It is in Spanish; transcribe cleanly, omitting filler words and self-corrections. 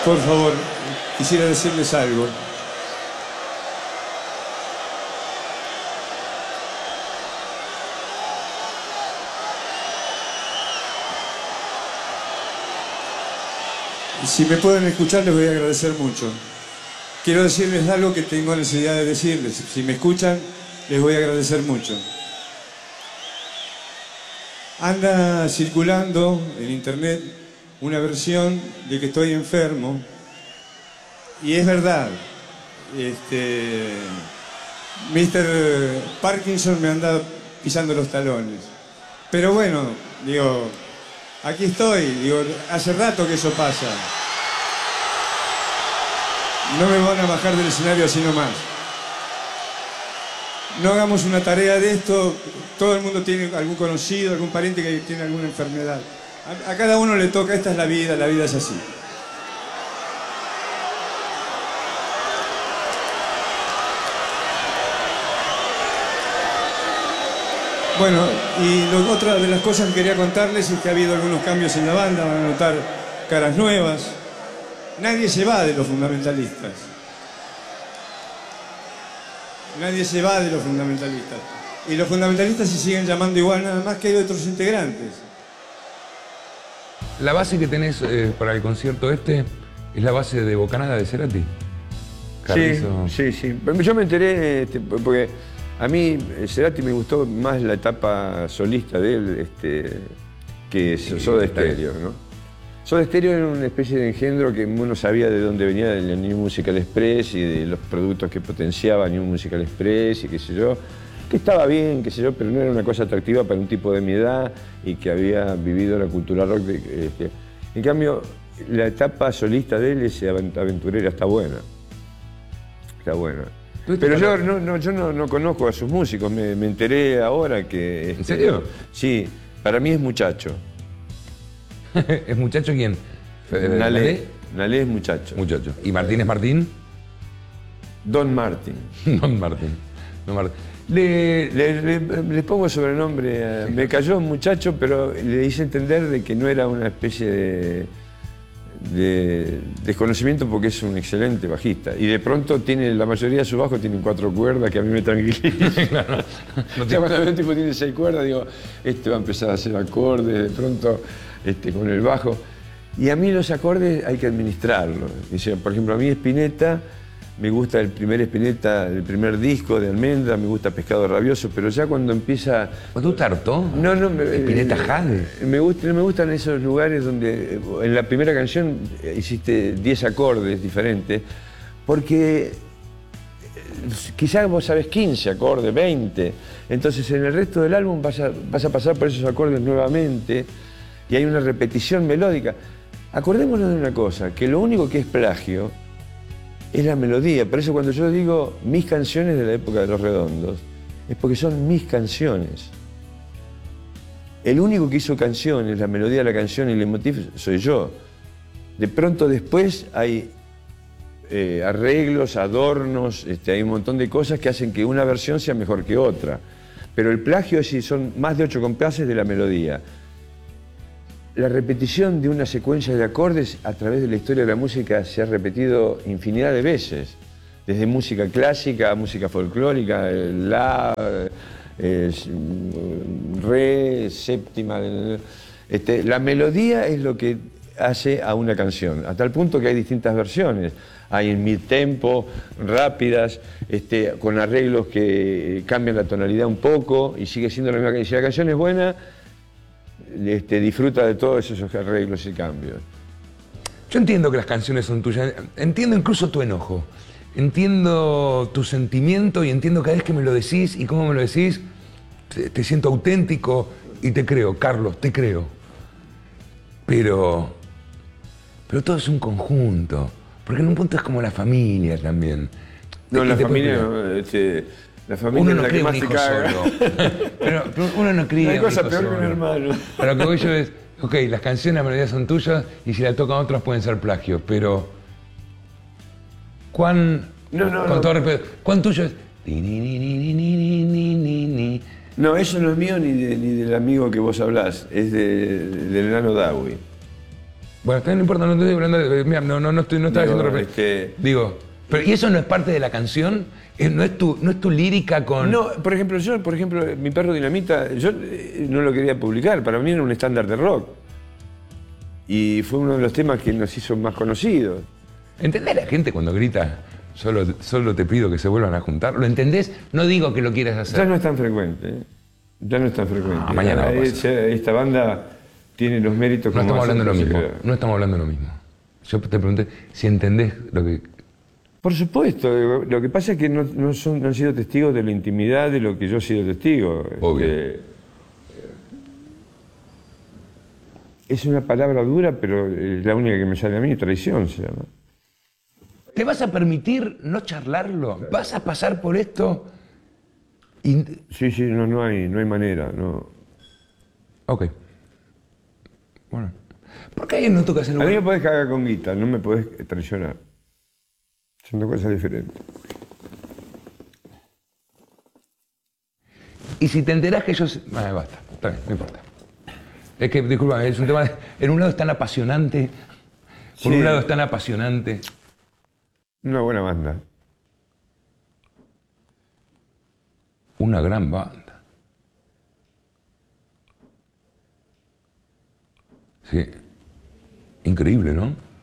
Por favor, quisiera decirles algo. Si me pueden escuchar, les voy a agradecer mucho. Quiero decirles algo que tengo necesidad de decirles. Si me escuchan, les voy a agradecer mucho. Anda circulando en internet una versión de que estoy enfermo. Y es verdad. Mr. Parkinson me anda pisando los talones. Pero bueno, digo, aquí estoy. Digo, hace rato que eso pasa. No me van a bajar del escenario así nomás. No hagamos una tarea de esto. Todo el mundo tiene algún conocido, algún pariente que tiene alguna enfermedad. A cada uno le toca, esta es la vida es así. Bueno, y otra de las cosas que quería contarles es que ha habido algunos cambios en la banda, van a notar caras nuevas. Nadie se va de los fundamentalistas. Nadie se va de los fundamentalistas. Y los fundamentalistas se siguen llamando igual, nada más que hay otros integrantes. La base que tenés para el concierto este es la base de Bocanada de Cerati. Carrizo. Sí. Yo me enteré porque a mí Cerati me gustó más la etapa solista de él que Soda Stereo, ¿no? Soda Stereo era una especie de engendro que uno sabía de dónde venía del New Musical Express y de los productos que potenciaba New Musical Express y qué sé yo, que estaba bien, qué sé yo, pero no era una cosa atractiva para un tipo de mi edad y que había vivido la cultura rock. En cambio, la etapa solista de él, esa aventurera, está buena. Está buena. Pero yo no conozco a sus músicos, me enteré ahora que... ¿En serio? Sí, para mí es muchacho. ¿Es muchacho quién? Nalé es muchacho. Muchacho. ¿Y Martín es Martín? Don Martín. Don Martín. Le pongo sobrenombre. Me cayó muchacho, pero le hice entender de que no era una especie de desconocimiento porque es un excelente bajista. Y de pronto la mayoría de sus bajos tienen 4 cuerdas que a mí me tranquilizan. Claro. Cuando veo un tipo tiene 6 cuerdas, digo, va a empezar a hacer acordes, de pronto con el bajo. Y a mí los acordes hay que administrarlos. Por ejemplo, a mí Spinetta, me gusta el primer disco de Almendra, me gusta Pescado Rabioso, pero ya cuando empieza... ¿Tú tartó? No, Spinetta Jade. Me gustan esos lugares donde en la primera canción hiciste 10 acordes diferentes, porque quizás vos sabés 15 acordes, 20, entonces en el resto del álbum vas a pasar por esos acordes nuevamente y hay una repetición melódica. Acordémonos de una cosa, que lo único que es plagio es la melodía. Por eso cuando yo digo mis canciones de la época de Los Redondos, es porque son mis canciones. El único que hizo canciones, la melodía de la canción y el leitmotiv soy yo. De pronto después hay arreglos, adornos, hay un montón de cosas que hacen que una versión sea mejor que otra. Pero el plagio es si son más de 8 compases de la melodía. La repetición de una secuencia de acordes a través de la historia de la música se ha repetido infinidad de veces, desde música clásica a música folclórica, la, re, séptima. La melodía es lo que hace a una canción, a tal punto que hay distintas versiones. Hay en mid-tempo, rápidas, con arreglos que cambian la tonalidad un poco y sigue siendo la misma canción. Si la canción es buena, disfruta de todos esos arreglos y cambios. Yo entiendo que las canciones son tuyas, entiendo incluso tu enojo, entiendo tu sentimiento y entiendo cada vez que me lo decís y cómo me lo decís, te siento auténtico y te creo, Carlos, te creo. Pero todo es un conjunto, porque en un punto es como la familia también. No, la familia la familia uno no es la cría que más un te hijo caga. solo. Pero uno no cría Hay un cosa hijo peor que un solo. hermano. Pero lo que voy yo es, ok, las canciones, las melodías son tuyas y si la tocan otros pueden ser plagios, pero con todo respeto, ¿cuán tuyo es? No, eso no es mío ni del amigo que vos hablás, es del enano Dawi. Bueno, no importa, no estoy hablando de... Mira, no estaba haciendo referencia. Digo, pero ¿y eso no es parte de la canción? ¿No es tu lírica con...? No, por ejemplo, Mi perro Dinamita, yo no lo quería publicar, para mí era un estándar de rock. Y fue uno de los temas que nos hizo más conocidos. ¿Entendés a la gente cuando grita, solo te pido que se vuelvan a juntar? ¿Lo entendés? No digo que lo quieras hacer. Ya no es tan frecuente, ¿eh? Ya no es tan frecuente. Mañana va a pasar. Esta banda tiene los méritos No como estamos hablando de lo mismo. música. No estamos hablando de lo mismo. Yo te pregunté si entendés lo que... Por supuesto, lo que pasa es que no han sido testigos de la intimidad de lo que yo he sido testigo. Obvio. Es una palabra dura, pero es la única que me sale a mí, traición se llama. ¿Te vas a permitir no charlarlo? ¿Vas a pasar por esto? Sí, no hay manera, no. Ok. Bueno. ¿Por qué alguien no toca ese A lugar? mí me podés cagar con guita, no me podés traicionar. Son dos cosas diferentes. Y si te enterás que ellos... basta, está bien, no importa. Es que, disculpa, es un tema... En un lado es tan apasionante. Por Sí. un lado es tan apasionante. Una buena banda. Una gran banda. Sí. Increíble, ¿no?